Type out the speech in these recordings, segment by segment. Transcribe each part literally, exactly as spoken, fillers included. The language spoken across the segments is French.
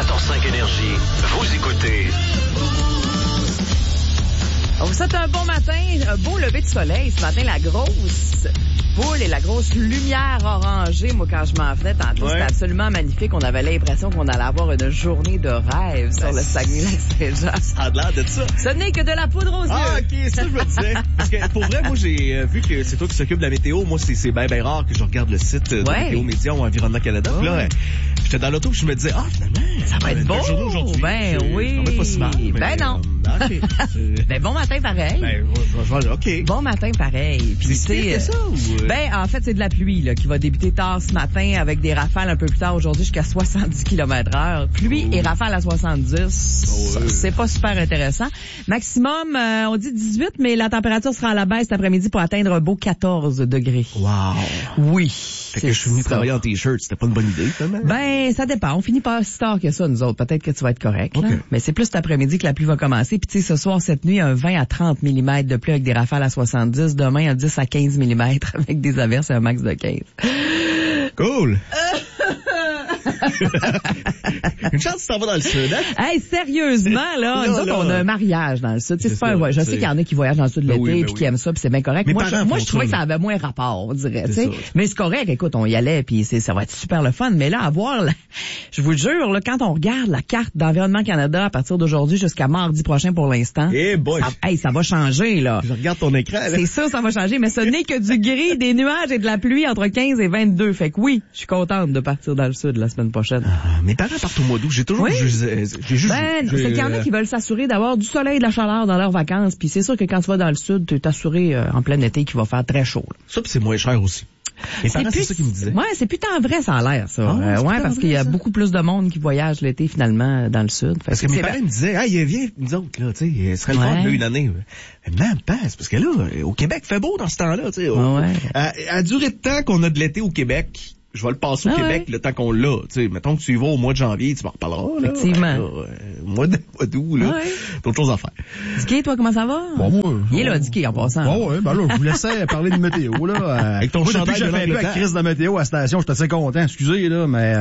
quatre-vingt-quatorze cinq Énergie, vous écoutez... On vous souhaite un bon matin, un beau lever de soleil. Ce matin, la grosse boule et la grosse lumière orangée. Moi, quand je m'en venais tantôt, ouais. C'était absolument magnifique. On avait l'impression qu'on allait avoir une journée de rêve sur ben, le Saguenay-Lac-Saint-Jean. Ça a l'air de ça. Ce n'est que de la poudre aux yeux. Ah, OK, ça, je me disais. Parce que, pour vrai, moi, j'ai euh, vu que c'est toi qui s'occupe de la météo. Moi, c'est, c'est bien, bien rare que je regarde le site de ouais. Météo Média ou Environnement Canada. Ouais. Puis là, j'étais dans l'auto, je me disais, ah, finalement, ça va être beau. Aujourd'hui, ben oui. Ça va être pas si mal. Ben mais, non. Euh, okay. ben bon matin, pareil. Ben, je, je, je, OK. Bon matin, pareil. Puis c'est ça ou... Ben, en fait, c'est de la pluie, là, qui va débuter tard ce matin avec des rafales un peu plus tard aujourd'hui jusqu'à soixante-dix kilomètres heure. Pluie oh. et rafales à soixante-dix. Oh, oui. C'est pas super intéressant. Maximum, euh, on dit dix-huit, mais la température sera à la baisse cet après-midi pour atteindre un beau quatorze degrés. Wow. Oui. Fait que je suis venu travailler en t-shirt, c'était pas une bonne idée, quand même. Ben, ça dépend. On finit pas si tard que ça, nous autres. Peut-être que tu vas être correct, okay. Là. Mais c'est plus cet après-midi que la pluie va commencer. Puis tu sais, ce soir, cette nuit, un vingt à trente millimètres de pluie avec des rafales à soixante-dix. Demain, un dix à quinze millimètres avec des averses et un max de quinze. Cool. Une chance que tu t'en vas dans le sud, hein? Hey, sérieusement, là, là nous autres, là, on a un mariage dans le sud. C'est super, ouais. Je sais qu'il y en a qui voyagent dans le sud de l'été oui, et oui. qui aiment ça, puis c'est bien correct. Mais moi, je, moi, je trouvais que ça avait moins rapport, on dirait, tu sais. Mais c'est correct, écoute, on y allait, puis c'est, ça va être super le fun. Mais là, à voir, là, je vous le jure, là, quand on regarde la carte d'Environnement Canada à partir d'aujourd'hui jusqu'à mardi prochain pour l'instant, hey boy. Ça, hey, ça va changer, là. Je regarde ton écran, là. C'est ça, ça va changer, mais ce n'est que du gris, des nuages et de la pluie entre quinze et vingt-deux. Fait que oui, je suis contente de partir dans le sud la semaine prochaine. Ah, mes parents partent au mois d'août. J'ai toujours... Oui. J'ai, j'ai juste... Ben, j'ai... c'est qu'il y en a qui veulent s'assurer d'avoir du soleil et de la chaleur dans leurs vacances. Puis c'est sûr que quand tu vas dans le sud, tu es assuré euh, en plein été qu'il va faire très chaud. Là. Ça, puis c'est moins cher aussi. Mes parents, c'est, plus, c'est ça qu'ils me disaient. Ouais, c'est plus tant vrai, ça a l'air, ça. Ah, euh, ouais, parce vrai, qu'il y a ça. beaucoup plus de monde qui voyage l'été, finalement, dans le sud. Fait parce que, que mes parents me disaient, ah, viens, nous autres, là, tu sais, ce serait le fun ouais. de une année. Mais même passe, parce que là, au Québec, fait beau dans ce temps-là, tu sais. Ah, ouais. À, à durée de temps qu'on a de l'été au Québec, je vais le passer au ah Québec ouais. le temps qu'on l'a. Tu sais, mettons que tu y vas au mois de janvier, tu m'en reparleras. Là. Effectivement. Là, euh, mois de mois d'août, là. Ouais. D'autres choses à faire. Dicky, toi, comment ça va? Bon, moi. Il est là, Dicky, en passant. Bon, ouais, ben là, je vous laissais parler de météo, là. Euh, Avec ton chandail de l'Angleterre. J'ai fait la crise de la météo à la station, j'étais assez content, excusez, là, mais,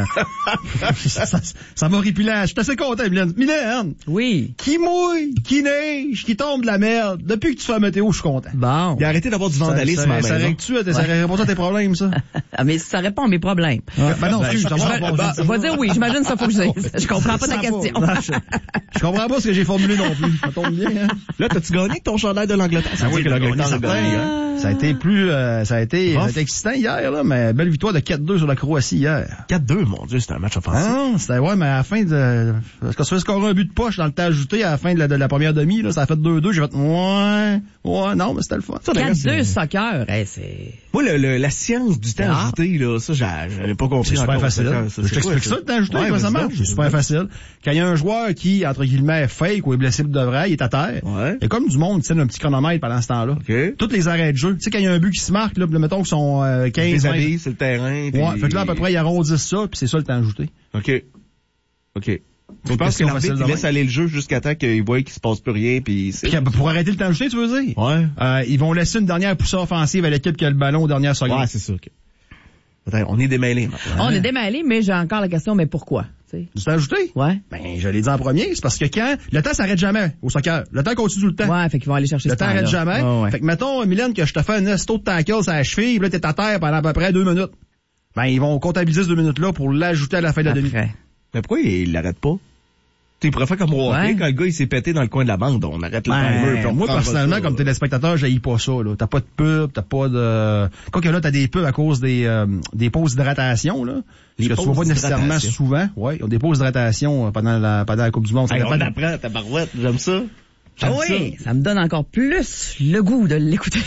ça, ça, ça m'a ripilé. J'étais assez content, Mylène. Mylène! Oui. Qui mouille, qui neige, qui tombe de la merde. Depuis que tu fais la météo, je suis content. Bon. Il a arrêté d'avoir du vandalisme à la maison. Ça règle-tu, ça répond à tes problèmes, ça? Ah, mais ça répond à mes problèmes. Ben non, ben, je, je, je, je vais dire oui, j'imagine ça faut que je dise. Je comprends pas ta question. Non, je, je comprends pas ce que j'ai formulé non plus. Ça tombe bien, hein? Là, t'as-tu gagné ton chandail de l'Angleterre? Ça, oui, que l'Angleterre a gagné, hein? Ça a été plus, euh, ça a été, ça a été excitant hier, là, mais belle victoire de quatre deux sur la Croatie hier. quatre deux, mon Dieu, c'était un match offensif. Ah, c'était, ouais, mais à la fin de, parce que ça fait scorer un but de poche dans le temps ajouté à la fin de la, de la première demi, là, ça a fait deux deux, j'ai fait, ouais, ouais, non, mais c'était le fun. quatre deux soccer, hey, c'est... Moi, le, le, la science du temps ah. ajouté, là, ça, j'avais pas compris. C'est super facile. Ça, je t'explique ça, le temps ajouté, comment ça marche? C'est super facile. Quand il y a un joueur qui, entre guillemets, fake ou est blessé de vrai, il est à terre. Ouais. Il y a comme du monde qui tienne un petit chronomètre pendant ce temps-là. Okay. Tous les arrêts de jeu. Tu sais, quand il y a un but qui se marque, là, mettons qu'ils sont euh, quinze, vingt. C'est le terrain. Puis... Ouais. Fait que là, à peu près, ils arrondissent ça, puis c'est ça le temps ajouté. OK. OK. Je pense que l'arbitre, il laisse aller le jeu jusqu'à temps qu'il voit qu'il se passe plus rien, puis c'est... Puis pour arrêter le temps ajouté, tu veux dire? Ouais. Euh, ils vont laisser une dernière poussée offensive à l'équipe qui a le ballon aux dernières secondes. Ouais, c'est ça. Okay. On est démêlés maintenant. On est démêlés, mais j'ai encore la question, mais pourquoi? T'sais? Du temps ajouté? Ouais. Ben, je l'ai dit en premier, c'est parce que quand, le temps s'arrête jamais au soccer. Le temps continue tout le temps. Ouais, fait qu'ils vont aller chercher le ce temps temps-là. arrête jamais. Oh, ouais. Fait que mettons, Mylène, que je te fais un esto de tackle sur la cheville, pis là, t'es à terre pendant à peu près deux minutes. Ben, ils vont comptabiliser ces deux minutes-là pour l'ajouter à la fin de la demi. Après. Mais pourquoi ils l'arrêtent pas? Tu pourrais faire comme Roy, ouais. Quand le gars il s'est pété dans le coin de la bande, on arrête le ouais. timer. Moi, personnellement, ça, comme téléspectateur, j'haïs pas ça, là. T'as pas de pub, t'as pas de... Quoi que là, t'as des pubs à cause des, euh, des pauses d'hydratation, là. Les que tu vois pas nécessairement souvent. Ouais, ils ont des pauses d'hydratation pendant la, pendant la Coupe du Monde. Ça hey, on de... apprend ta barouette, j'aime ça. Ah oui, ça. ça me donne encore plus le goût de l'écouter.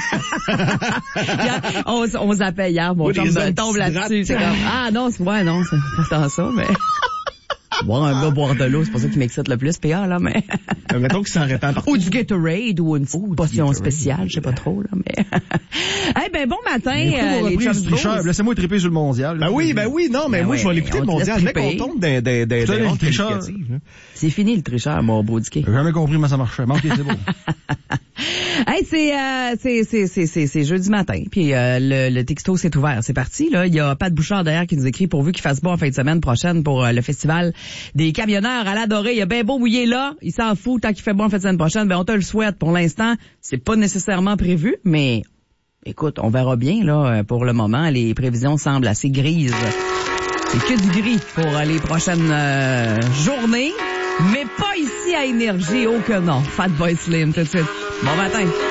on, on zappait hier, mon chum me tombe là-dessus. C'est comme, ah non, c'est, ouais, non, c'est pas tant ça, mais... Boire un gars, boire de l'eau, c'est pas ça qui m'excite le plus, P A, là, mais... Mettons qu'il s'en répand partout. Ou du Gatorade, ou une petite oh, potion spéciale, je sais pas trop, là, mais... Eh hey, ben, bon matin, euh, les chums tricheurs. Laissez-moi triper sur le mondial. Ben oui, ben oui, non, mais ben moi, ouais, je vais l'écouter le mondial. Dès qu'on tombe des, des, des, des rondes qualificatives. C'est fini, le tricheur, mon beau Dicky. J'ai jamais compris comment ça marchait. Mais ok, c'est beau. Hey, c'est, euh, c'est, c'est, c'est, c'est, c'est jeudi matin, puis euh, le, le texto s'est ouvert, c'est parti, là. Il y a Pat Bouchard derrière qui nous écrit pourvu qu'il fasse beau en fin de semaine prochaine pour euh, le festival des camionneurs à l'adorer. Il a bien beau mouiller là, il s'en fout tant qu'il fait bon en fin de semaine prochaine. Ben on te le souhaite. Pour l'instant, c'est pas nécessairement prévu, mais écoute, on verra bien là. Pour le moment, les prévisions semblent assez grises. C'est que du gris pour les prochaines euh, journées, mais pas ici à Énergie, oh que non. Fatboy Slim tout de suite. Bon matin.